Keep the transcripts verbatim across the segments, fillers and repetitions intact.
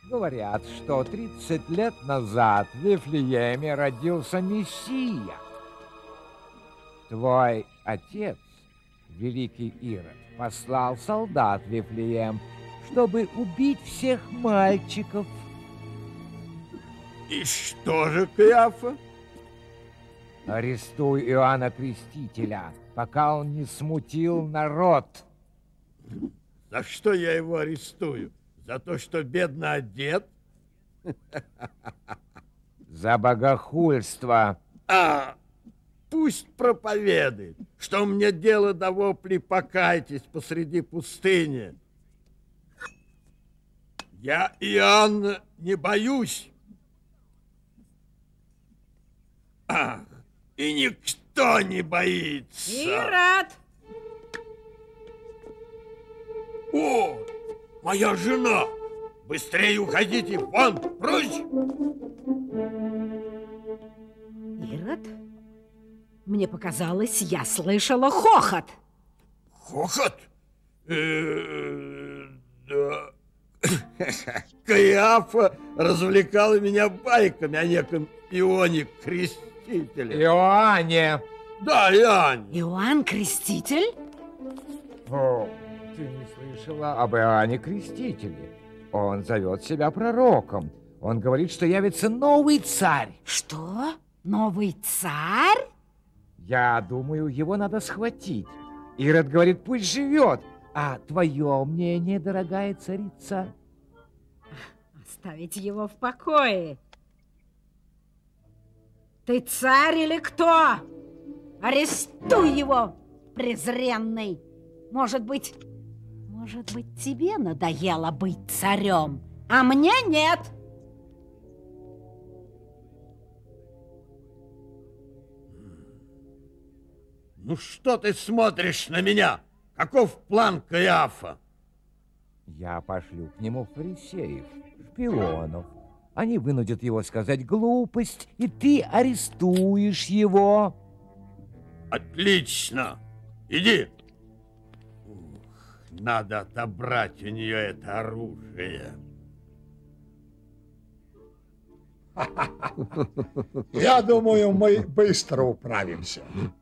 Говорят, что тридцать лет назад в Вифлееме родился Мессия. Твой отец, великий Ирод, послал солдат в Вифлеем, чтобы убить всех мальчиков. И что же, Каиафа? Арестуй Иоанна Крестителя, пока он не смутил народ. За что я его арестую? За то, что бедно одет? За богохульство. А, пусть проповедует, что мне дело до вопли «покайтесь» посреди пустыни. Я Иоанна не боюсь. Ах, и никто не боится. Ирод! О, моя жена! Быстрее уходите, вон, прочь! Ирод? Мне показалось, я слышала хохот. Хохот? Э, да. Каиафа развлекала меня байками о неком Ионе Крестителе. Иоанне! Да, Иоанне. Иоанн Креститель? О, ты не слышала об Иоанне Крестителе? Он зовет себя пророком. Он говорит, что явится новый царь. Что? Новый царь? Я думаю, его надо схватить. Ирод говорит, пусть живет. А твое мнение, дорогая царица? Оставить его в покое. Ты царь или кто? Арестуй его, презренный. Может быть, может быть, тебе надоело быть царем, а мне нет. Ну что ты смотришь на меня? Каков план Каиафа? Я пошлю к нему фарисеев, шпионов. Они вынудят его сказать глупость, и ты арестуешь его. Отлично! Иди! Ух, надо отобрать у нее это оружие. Я думаю, мы быстро управимся.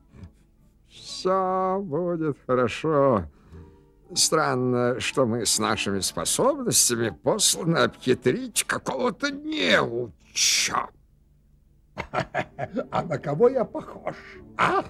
Все будет хорошо. Странно, что мы с нашими способностями посланы обхитрить какого-то неуча. А на кого я похож, а?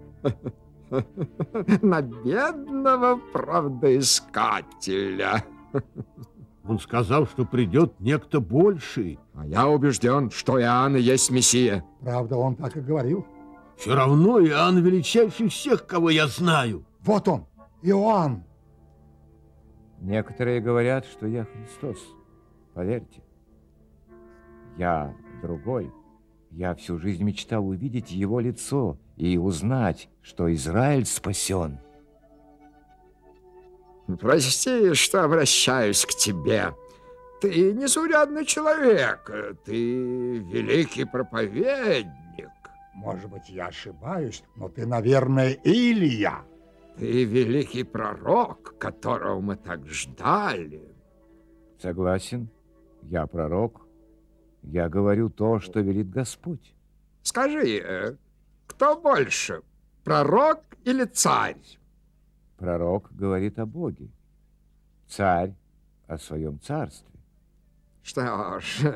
На бедного правдоискателя. Он сказал, что придет некто больший. А я убежден, что Иоанн и есть Мессия. Правда, он так и говорил. Все равно Иоанн величайший всех, кого я знаю. Вот он, Иоанн. Некоторые говорят, что я Христос. Поверьте, я другой. Я всю жизнь мечтал увидеть его лицо и узнать, что Израиль спасен. Прости, что обращаюсь к тебе. Ты незаурядный человек. Ты великий проповедник. Может быть, я ошибаюсь, но ты, наверное, Илия. Ты великий пророк, которого мы так ждали. Согласен, я пророк. Я говорю то, что велит Господь. Скажи, кто больше, пророк или царь? Пророк говорит о Боге. Царь о своем царстве. Что ж,